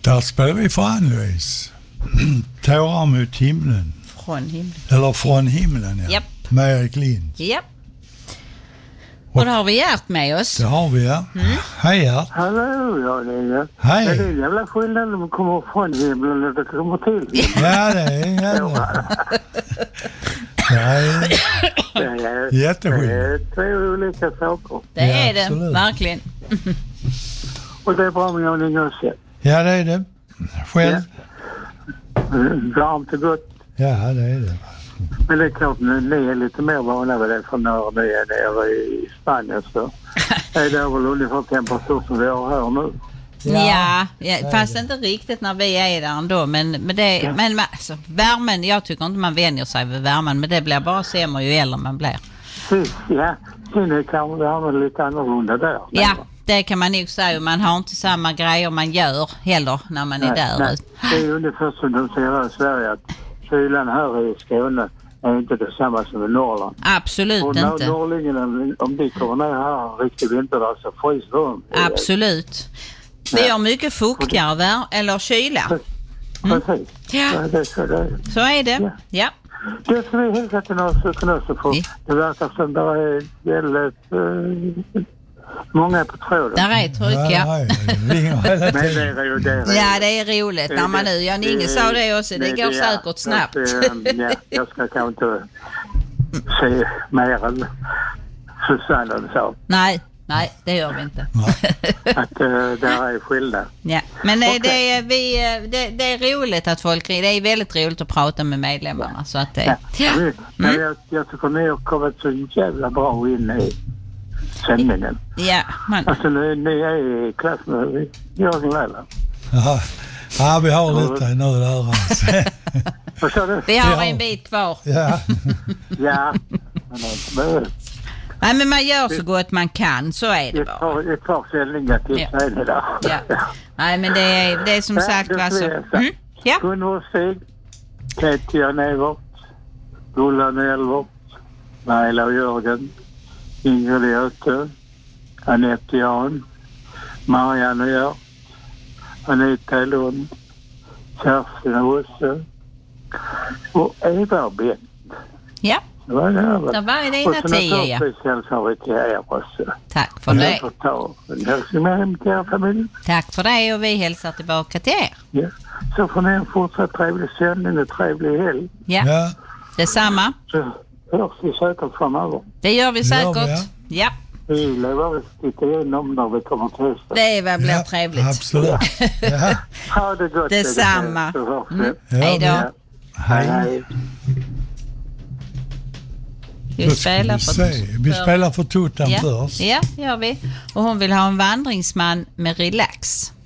Där spelar vi för Ann-Louise. Tårar mot himlen. Från himlen. Eller från himlen, ja. Japp. Med Erik Lind. Japp. Och då har vi Gert med oss. Det har vi, ja. Hej, Gert. Hallå, ja, det är Hej. det. Det är en jävla skillnad när man kommer från himlen och det kommer till himlen. Ja, det är jävla. Nej, jätteskillnad. Det är två olika saker. Det är det, absolut. verkligen. Och det är bra med någonting också. Ja, det är det. Själv? Varmt och gott. Ja, det är det. Men det är klart, ni är lite mer vana vid det, för när ni är nere i Spanien så är det väl ungefär temperatur som vi har här nu. Ja, fast inte riktigt när vi är där ändå. Men alltså, värmen, jag tycker inte man vänjer sig vid värmen, men det blir bara sämre ju äldre man blir. Ja, sen kan värmen lite annorlunda där. Ja, det kan man nog säga. Man har inte samma grejer man gör heller när man är där. Nej. Det är ungefär som de säger i Sverige, att kylan här i Skåne är inte detsamma som i Norrland. Absolut och inte. Norrlängen, om de kommer ner här en riktig vinter så fryser de. Absolut. Vi har mycket fuktigare eller kyla. Precis. Ja. Ja, det är så det är. Så är det. Ja. Det ska vi hälsa till några stycken också, för det verkar som det är väldigt många på tråden. Där är tryck, ja. Men det är roligt. Ja, det är roligt när man nu, Jan-Inge sa det också, det går säkert snabbt. Ja, jag ska kanske inte se mer än Susanne sa. Nej, det gör vi inte. Att det är skillnad. Ja, men det är roligt att folk, det är väldigt roligt att prata med medlemmarna. Så att det, jag tycker ni har kommit så jävla bra in i sändningen. Ja, man. Alltså ni är i klass med jag och Laila. Ja, vi har lite nu där. Alltså. Vad sa du? Vi har en bit kvar. Ja. Ja, men inte. Nej, men man gör så gott man kan, så är det bara. Ett par sändningar till sen idag. Ja. Nej, men det är som sagt alltså. Ja. Gunvor Stig, Katja Nevert, Gullan Elvert, Laila och Jörgen, Ingrid Göte, Anette Jan, Marianne och Gert, Anita Lund, Kerstin och Bosse och Eva Bent. Ja. Det var dina 10, ja. Och så naturligtvis hälsar vi till er också. Tack för det. Hälsar med hem till er familj. Tack för det, och vi hälsar tillbaka till er. Ja. Så får ni en fortsatt trevlig sändning och trevlig helg. Ja. Detsamma. Så hörs vi säkert framöver. Det gör vi säkert. Ja. Vi lovar att titta igenom när vi kommer till hösten. Det blir trevligt. Absolut. Ja. Ha det gott. Detsamma. Hej då. Hej. Vi spelar för Tuttan först. Ja, gör vi. Och hon vill ha en vandringsman med relax.